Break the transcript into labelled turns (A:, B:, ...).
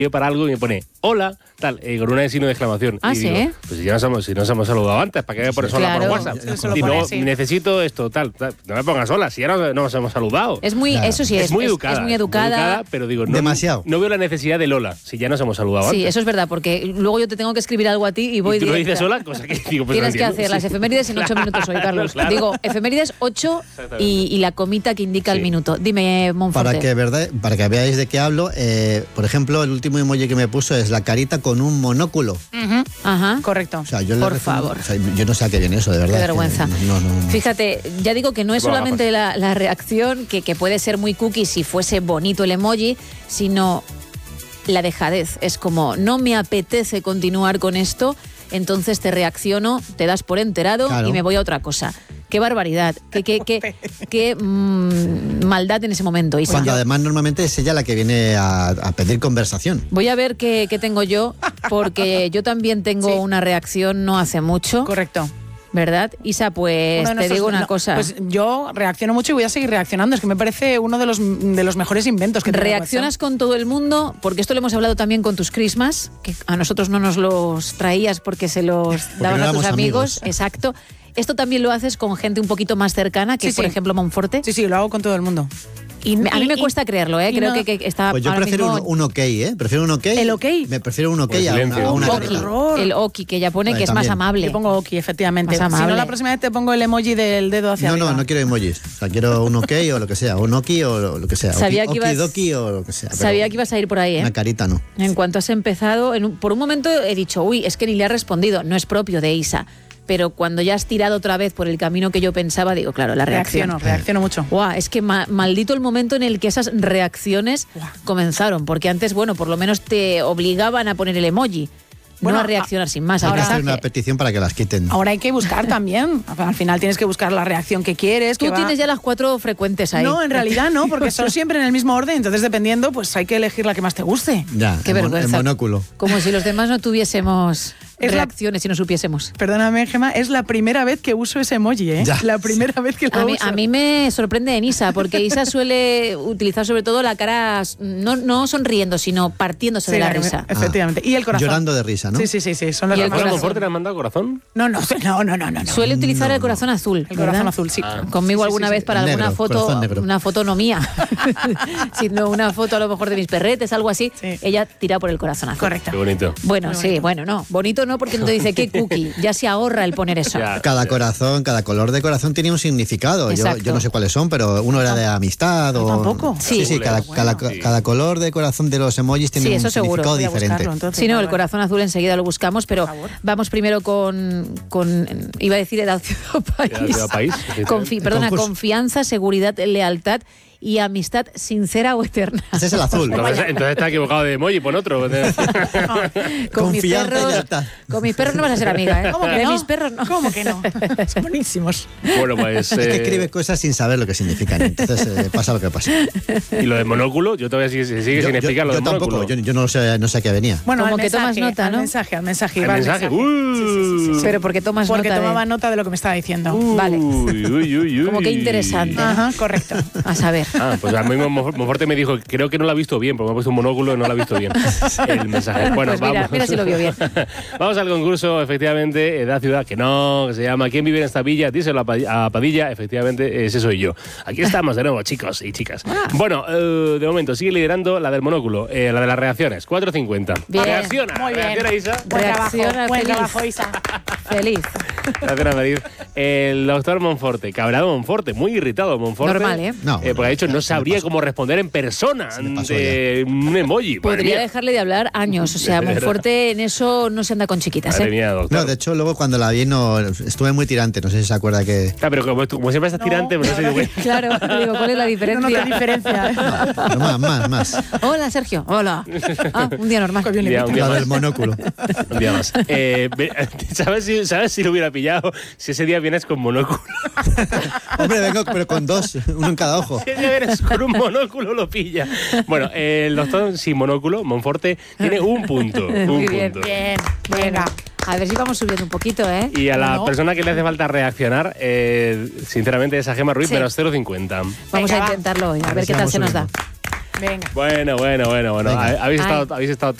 A: para algo y me pone hola, tal, con un signo de exclamación.
B: Ah,
A: y
B: ¿sí?
A: digo, pues si nos hemos saludado antes, ¿para qué me pones hola por WhatsApp? Y no, necesito esto, tal, no me pongas hola, si ya no nos hemos saludado.
B: Es muy, eso sí,
A: es muy educada.
B: Es muy educada.
A: Pero digo,
C: demasiado.
A: No veo la necesidad del hola, si ya nos hemos saludado antes.
B: Sí, eso es verdad, porque luego yo te tengo que escribir algo a ti y voy
A: directa. ¿Y tú
B: directa.
A: lo dices hola? Cosa que digo, pues
B: tienes que hacer las efemérides en 8 minutos hoy, Carlos.
A: Claro.
B: Digo, efemérides 8 y la comita que indica el minuto. Dime, Monforte.
C: Para que veáis de qué hablo, por ejemplo, el último emoji que me puso es la carita con un monóculo.
B: Ajá.
D: Correcto.
C: O sea, yo
B: favor.
C: O sea, yo no sé a qué viene eso, de verdad.
B: Qué vergüenza.
C: No.
B: Fíjate, ya digo que no es solamente la reacción, que puede ser muy cookie si fuese bonito el emoji, sino la dejadez. Es como, no me apetece continuar con esto, entonces te reacciono, te das por enterado y me voy a otra cosa. Qué barbaridad, qué maldad en ese momento, Isa.
C: Cuando además normalmente es ella la que viene a pedir conversación.
B: Voy a ver qué tengo yo, porque yo también tengo una reacción no hace mucho.
D: Correcto.
B: ¿Verdad? Isa, pues te digo una cosa.
D: Pues yo reacciono mucho y voy a seguir reaccionando. Es que me parece uno de los mejores inventos que tiene
B: ¿Reaccionas con todo el mundo? Porque esto lo hemos hablado también con tus Christmas, que a nosotros no nos los traías porque se los dabas a tus amigos. Exacto. ¿Esto también lo haces con gente un poquito más cercana, que por ejemplo Monforte?
D: Sí, lo hago con todo el mundo.
B: A mí me cuesta creerlo, ¿eh? Creo que está.
C: Pues yo prefiero un ok, ¿eh? Prefiero un ok.
D: ¿El ok?
C: Me prefiero un ok a una carita.
B: El oki, que ya pone que es más amable.
D: Yo pongo oki, efectivamente.
B: Más amable.
D: Si no, la próxima vez te pongo el emoji del dedo hacia arriba.
C: No quiero emojis. O sea, quiero un ok o lo que sea. Un oki o lo que sea.
B: Sabía que
C: okidoki o lo que sea.
B: Sabía que ibas a ir por ahí, ¿eh?
C: Una carita no.
B: En cuanto has empezado, por un momento he dicho, uy, es que ni le ha respondido. No es propio de Isa. Pero cuando ya has tirado otra vez por el camino que yo pensaba, digo, claro, la reacción.
D: Reacciono mucho.
B: Guau, es que maldito el momento en el que esas reacciones comenzaron, porque antes, bueno, por lo menos te obligaban a poner el emoji, no a reaccionar sin más.
C: Hay que hacer una petición para que las quiten.
D: Ahora hay que buscar también. Al final tienes que buscar la reacción que quieres.
B: Tú tienes ya las 4 frecuentes ahí.
D: No, en realidad no, porque son siempre en el mismo orden, entonces dependiendo, pues hay que elegir la que más te guste.
C: Ya,
B: qué vergüenza.
C: El monóculo.
B: Como si los demás no tuviésemos reacciones y no supiésemos.
D: Perdóname, Gemma, es la primera vez que uso ese emoji, ¿eh?
C: Ya.
D: La primera vez que lo uso.
B: A mí me sorprende en Isa, porque Isa suele utilizar sobre todo la cara, no sonriendo, sino partiéndose de la risa.
D: Efectivamente. Y el corazón.
C: Llorando de risa, ¿no?
D: Sí. Son las
B: ¿Y el
D: más
B: corazón?
A: ¿Monforte le han mandado corazón?
D: No.
B: Suele utilizar el corazón azul.
D: El corazón azul, sí.
B: Conmigo alguna vez para alguna foto, una foto no mía, sino una foto a lo mejor de mis perretes, algo así, ella tira por el corazón azul.
D: Correcto.
A: Qué bonito.
B: Bueno, sí, bueno, no. Bonito no, porque no te dice qué cookie. Ya se ahorra el poner eso.
C: Cada corazón, cada color de corazón tenía un significado. Yo no sé cuáles son, pero uno era de amistad o...
D: ¿Tampoco?
C: Sí, cada color de corazón de los emojis tiene un significado diferente.
B: Sí, no, el corazón azul enseguida lo buscamos, pero vamos primero con iba a decir edad ciudad país. Confianza, seguridad, lealtad y amistad sincera o eterna.
C: Ese es el azul.
A: Entonces está equivocado de emoji, pon otro.
B: Con mis perros no vas a ser amiga, ¿eh?
D: ¿Cómo que
B: de
D: no?
B: mis perros no.
D: ¿Cómo que no? Son buenísimos.
A: Bueno, pues...
C: Es que escribe cosas sin saber lo que significan, entonces pasa lo que pasa.
A: Y lo de monóculo, yo todavía sigue sin explicar lo de monóculo.
C: Yo no sé a qué venía.
D: Bueno,
B: como que tomas nota, ¿no?
D: Al mensaje.
A: ¿El mensaje?
D: Sí.
B: Pero porque tomas
D: porque
B: nota
D: tomaba nota de lo que me estaba diciendo.
B: Vale.
A: Uy.
B: Como que interesante, ¿no?
D: Ajá, correcto.
B: A saber.
A: Pues a mí Monforte me dijo, creo que no lo ha visto bien, porque me ha puesto un monóculo y no lo ha visto bien el mensaje. Bueno,
B: pues mira si lo vio bien.
A: Vamos al concurso, efectivamente, Edad Ciudad, que se llama ¿Quién vive en esta villa? Díselo a Padilla, efectivamente, ese soy yo. Aquí estamos de nuevo, chicos y chicas. Bueno, de momento sigue liderando la del monóculo, la de las reacciones, 4.50.
B: Bien.
A: Reacciona,
D: Muy bien.
A: Reacciona, Isa.
D: Buen trabajo, Isa.
B: Feliz.
A: Reacciona, feliz. El doctor Monforte, cabreado Monforte, muy irritado Monforte.
B: Normal, ¿eh?
A: Porque ha dicho no sabría cómo responder en persona ante un emoji.
B: Podría dejarle de hablar años. O sea, Monforte en eso no se anda con chiquitas, ¿eh?
A: Mía,
C: no, de hecho, luego cuando la vi estuve muy tirante. No sé si se acuerda que...
A: Pero como siempre estás tirante, pues no sé yo.
B: Claro, digo, ¿cuál es la diferencia?
D: No, ¿qué diferencia?
C: No, más.
B: Hola, Sergio. Hola. Un día normal.
A: Un día
C: más. Del monóculo.
A: Un día más. ¿Sabes si lo hubiera pillado si ese día vienes con monóculo?
C: Hombre, vengo pero con 2, uno en cada ojo.
A: Si ese día vienes con un monóculo, lo pilla. Bueno, el doctor sin monóculo, Monforte, tiene un punto.
B: Muy bien.
D: Bien, venga.
B: A ver si vamos subiendo un poquito, ¿eh?
A: Y a la persona que le hace falta reaccionar, sinceramente, es a Gemma Ruiz, menos 0,50.
B: Vamos a intentarlo hoy, a ver qué tal se nos da.
D: Venga.
A: Bueno.
C: Venga.
A: Habéis estado